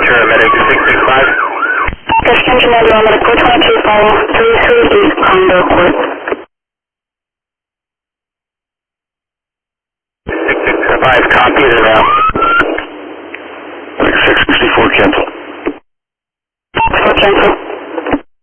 Ventura, medic 665. Christian Jamaica, medic 422 Condor Court. 665, copy it around. 664, cancel. 4 cancel.